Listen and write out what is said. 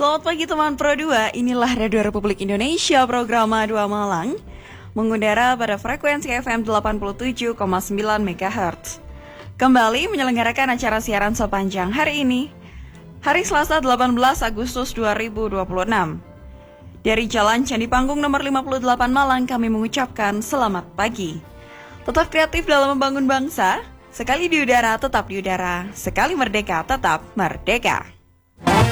Selamat pagi teman Pro 2, inilah Radio Republik Indonesia program 2 Malang mengudara pada frekuensi FM 87,9 MHz. Kembali menyelenggarakan acara siaran sepanjang hari ini, hari Selasa 18 Agustus 2026. Dari Jalan Candi Panggung nomor 58 Malang kami mengucapkan selamat pagi. Tetap kreatif dalam membangun bangsa, sekali di udara tetap di udara, sekali merdeka tetap merdeka.